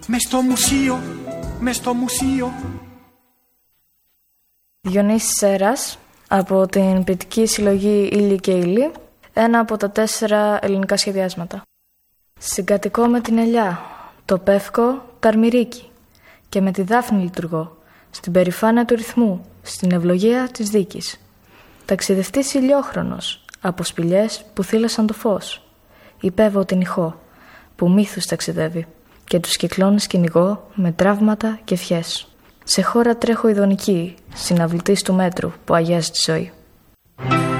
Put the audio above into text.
Μες στο μουσείο. Διονύσης Σέρας, από την ποιητική συλλογή Ήλιοι και Ήλιοι, ένα από τα 4 ελληνικά σχεδιάσματα. Συγκατοικώ με την ελιά, το πεύκο καρμυρίκι, και με τη δάφνη λειτουργώ, στην περηφάνεια του ρυθμού, στην ευλογία της δίκης. Ταξιδευτής ηλιόχρονος, από σπηλιές που θύλασαν το φως. Υπέβω την ηχό, που μύθους ταξιδεύει, και τους κυκλώνες κυνηγώ με τραύματα και ευχές. Σε χώρα τρέχω ειδονική, συναυλητής του μέτρου που αγιάζει τη ζωή.